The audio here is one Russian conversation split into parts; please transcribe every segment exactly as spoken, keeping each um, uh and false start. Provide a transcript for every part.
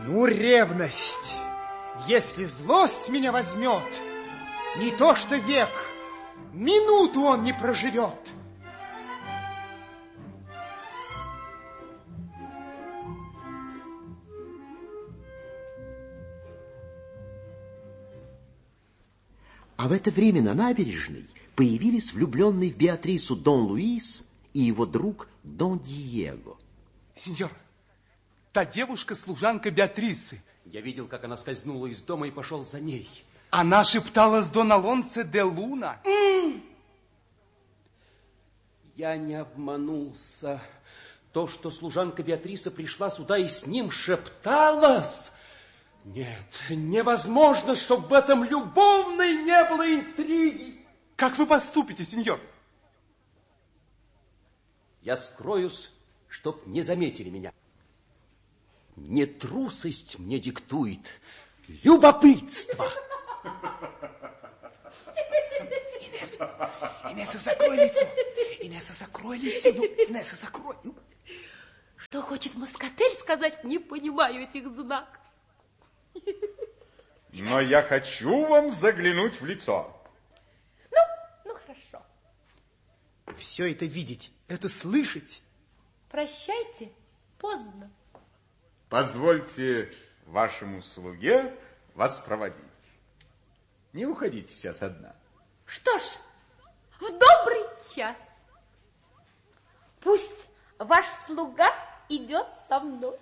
Ну, ревность, если злость меня возьмет, не то что век, минуту он не проживет. А в это время на набережной появились влюбленный в Беатрису Дон Луис и его друг Дон Диего. Сеньор, та девушка-служанка Беатрисы. Я видел, как она скользнула из дома и пошел за ней. Она шептала с Дон Алонсо де Луна. Mm. Я не обманулся. То, что служанка Беатриса пришла сюда и с ним шепталась... Нет, невозможно, чтобы в этом любовной не было интриги. Как вы поступите, сеньор? Я скроюсь, чтоб не заметили меня. Не трусость мне диктует, любопытство. Инесса, Инесса, закрой лицо. Инесса, закрой лицо. Ну, Инесса, закрой. Ну. Что хочет Москатель сказать, не понимаю этих знаков. Но я хочу вам заглянуть в лицо. Ну, ну хорошо. Все это видеть, это слышать. Прощайте, поздно. Позвольте вашему слуге вас проводить. Не уходите сейчас одна. Что ж, в добрый час. Пусть ваш слуга идет со мной.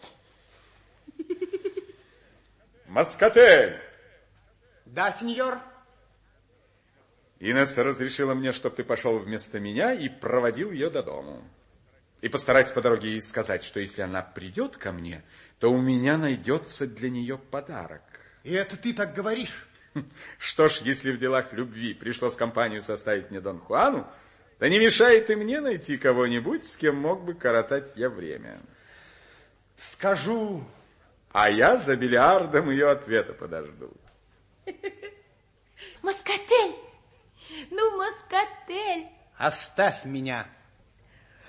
Москатель! Да, сеньор. Инесса разрешила мне, чтобы ты пошел вместо меня и проводил ее до дому. И постарайся по дороге ей сказать, что если она придет ко мне, то у меня найдется для нее подарок. И это ты так говоришь? Что ж, если в делах любви пришлось компанию составить мне Дон Хуану, то не мешает и мне найти кого-нибудь, с кем мог бы коротать я время. Скажу... А я за бильярдом ее ответа подожду. Москатель! Ну, Москатель! Оставь меня.